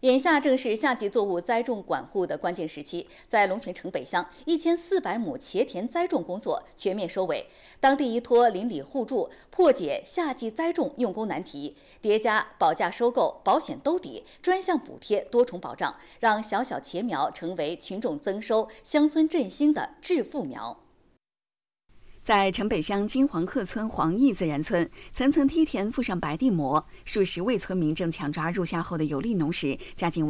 眼下正是夏季作物栽种管护的关键时期，在龙泉城北乡1400亩茄田栽种工作全面收尾，当地依托邻里互助，破解夏季栽种用工难题，叠加保价收购、保险兜底、专项补贴多重保障，让小小茄苗成为群众增收、乡村振兴的致富苗。 在城北乡金黄客村黄义自然村，层层梯田覆上白地膜，数十位村民正抢抓入夏后的有利农时，加紧